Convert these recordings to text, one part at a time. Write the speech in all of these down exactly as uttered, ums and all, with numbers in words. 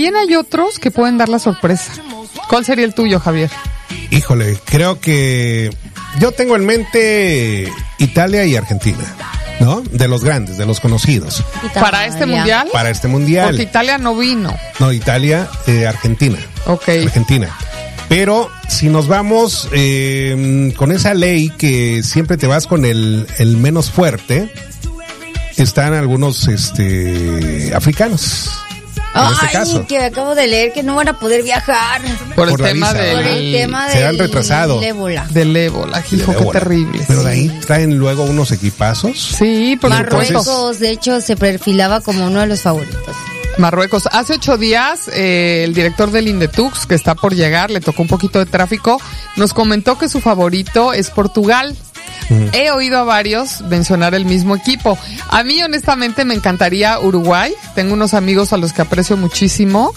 también hay otros que pueden dar la sorpresa. ¿Cuál sería el tuyo, Javier? Híjole, creo que yo tengo en mente Italia y Argentina, ¿no? De los grandes, de los conocidos. Italia. ¿Para este mundial? Para este mundial. Porque Italia no vino. No, Italia, eh, Argentina. Ok. Argentina. Pero si nos vamos eh, con esa ley que siempre te vas con el, el menos fuerte, están algunos este africanos. En Ay, este caso. Que acabo de leer que no van a poder viajar. Por el Por la tema visa. del... Por el tema Se han del retrasado. ébola. Del ébola, hijo, De qué ébola. terrible. Pero de ahí traen luego unos equipazos. Sí, por Marruecos, supuesto. de hecho, se perfilaba como uno de los favoritos. Marruecos. Hace ocho días, eh, el director del Indetux, que está por llegar, le tocó un poquito de tráfico, nos comentó que su favorito es Portugal. Uh-huh. He oído a varios mencionar el mismo equipo. A mí, honestamente, me encantaría Uruguay. Tengo unos amigos a los que aprecio muchísimo.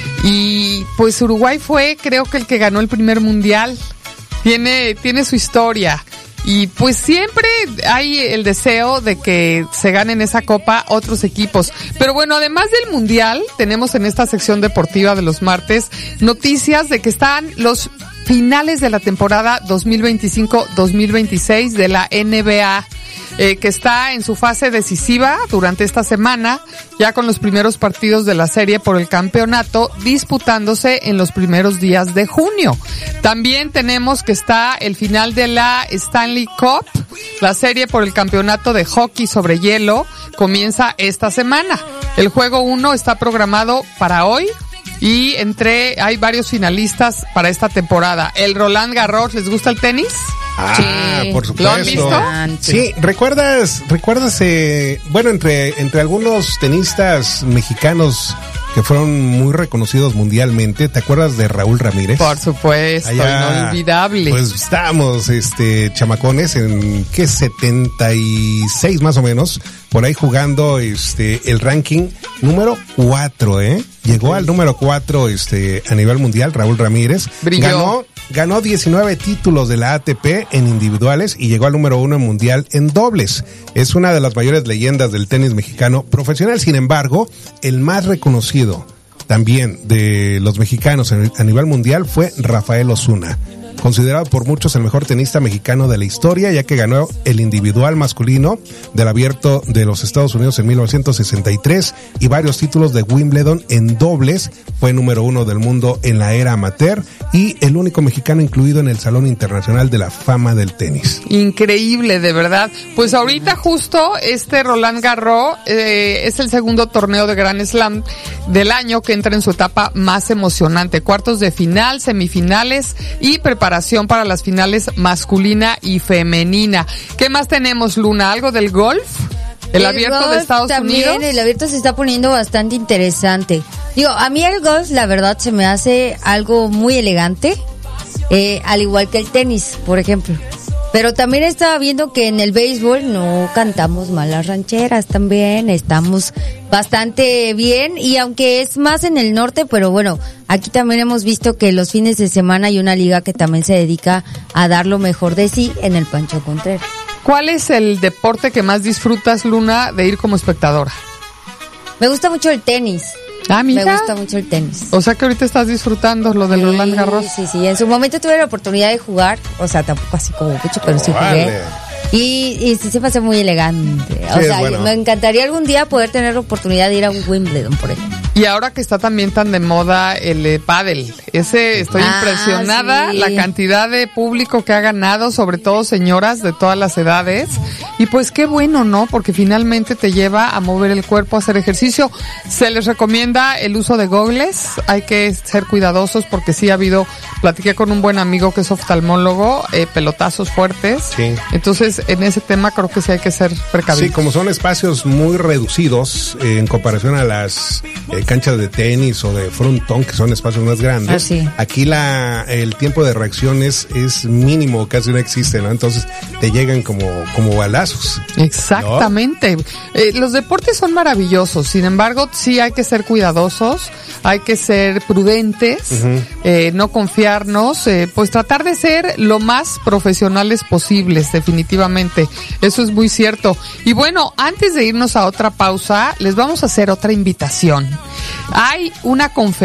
Y pues Uruguay fue, creo que el que ganó el primer mundial. Tiene, tiene su historia. Y pues siempre hay el deseo de que se ganen esa copa otros equipos. Pero bueno, además del mundial, tenemos en esta sección deportiva de los martes noticias de que están los finales de la temporada dos mil veinticinco dos mil veintiséis de la N B A. Eh, que está en su fase decisiva durante esta semana, ya con los primeros partidos de la serie por el campeonato disputándose en los primeros días de junio. También tenemos que está el final de la Stanley Cup, la serie por el campeonato de hockey sobre hielo, comienza esta semana. El juego uno está programado para hoy. Y entre, hay varios finalistas para esta temporada. El Roland Garros, ¿les gusta el tenis? Ah, sí. Por supuesto. ¿Lo han visto? Sí, recuerdas, recuerdas, eh, bueno, entre, entre algunos tenistas mexicanos que fueron muy reconocidos mundialmente, ¿te acuerdas de Raúl Ramírez? Por supuesto, allá, inolvidable. Pues estábamos, este, chamacones en, ¿qué? setenta y seis más o menos, por ahí jugando, este, el ranking número cuatro, ¿eh? Llegó al número cuatro, este, a nivel mundial, Raúl Ramírez. Brilló. Ganó, ganó diecinueve títulos de la A T P en individuales y llegó al número uno en mundial en dobles. Es una de las mayores leyendas del tenis mexicano profesional. Sin embargo, el más reconocido también de los mexicanos a nivel mundial fue Rafael Osuna, considerado por muchos el mejor tenista mexicano de la historia, ya que ganó el individual masculino del Abierto de los Estados Unidos en mil novecientos sesenta y tres y varios títulos de Wimbledon en dobles. Fue número uno del mundo en la era amateur y el único mexicano incluido en el Salón Internacional de la Fama del Tenis. Increíble, de verdad. Pues ahorita justo este Roland Garros eh, es el segundo torneo de Grand Slam del año que entra en su etapa más emocionante. Cuartos de final, semifinales y preparación para las finales masculina y femenina. ¿Qué más tenemos, Luna? ¿Algo del golf? El, el abierto golf de Estados también, Unidos. El abierto se está poniendo bastante interesante. Digo, a mí el golf, la verdad, se me hace algo muy elegante, eh, al igual que el tenis, por ejemplo. Pero también estaba viendo que en el béisbol no cantamos mal las rancheras también, estamos bastante bien, y aunque es más en el norte, pero bueno, aquí también hemos visto que los fines de semana hay una liga que también se dedica a dar lo mejor de sí en el Pancho Contreras. ¿Cuál es el deporte que más disfrutas, Luna, de ir como espectadora? Me gusta mucho el tenis. Ah, mira. Me gusta mucho el tenis. O sea que ahorita estás disfrutando lo del sí, Roland Garros. Sí, sí, en su momento tuve la oportunidad de jugar, o sea, tampoco así como mucho, pero sí jugué. Vale. Y, y sí se me hace muy elegante. O sí, sea, bueno. Me encantaría algún día poder tener la oportunidad de ir a un Wimbledon, por ejemplo. Y ahora que está también tan de moda el eh, pádel, ese estoy ah, impresionada, sí. La cantidad de público que ha ganado, sobre todo señoras de todas las edades. Y pues qué bueno, ¿no? Porque finalmente te lleva a mover el cuerpo, a hacer ejercicio. Se les recomienda el uso de gogles, hay que ser cuidadosos porque sí ha habido, platiqué con un buen amigo que es oftalmólogo, eh, pelotazos fuertes. Sí. Entonces, en ese tema creo que sí hay que ser precavidos. Sí, como son espacios muy reducidos eh, en comparación a las eh, canchas de tenis o de frontón, que son espacios más grandes. Ah, sí. Aquí la el tiempo de reacción es, es mínimo, casi no existe, ¿no? Entonces te llegan como, como balazos. Exactamente. ¿No? Eh, los deportes son maravillosos, sin embargo, sí hay que ser cuidadosos, hay que ser prudentes, uh-huh. eh, no confiarnos, eh, pues tratar de ser lo más profesionales posibles, definitivamente. Eso es muy cierto. Y bueno, antes de irnos a otra pausa, les vamos a hacer otra invitación. Hay una conferencia